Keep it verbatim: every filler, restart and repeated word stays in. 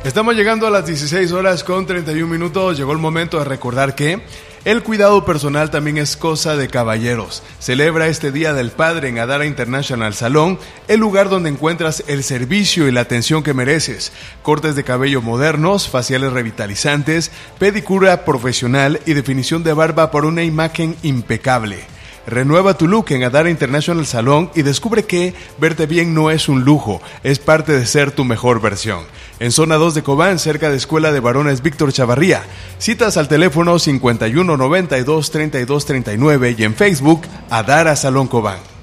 Estamos llegando a las dieciséis horas con treinta y un minutos. Llegó el momento de recordar que el cuidado personal también es cosa de caballeros. Celebra este Día del Padre en Adara International Salon, el lugar donde encuentras el servicio y la atención que mereces. Cortes de cabello modernos, faciales revitalizantes, pedicura profesional y definición de barba por una imagen impecable. Renueva tu look en Adara International Salon y descubre que verte bien no es un lujo, es parte de ser tu mejor versión. En zona dos de Cobán, cerca de Escuela de Varones Víctor Chavarría. Citas al teléfono cincuenta y uno noventa y dos treinta y dos treinta y nueve y en Facebook Adara Salón Cobán.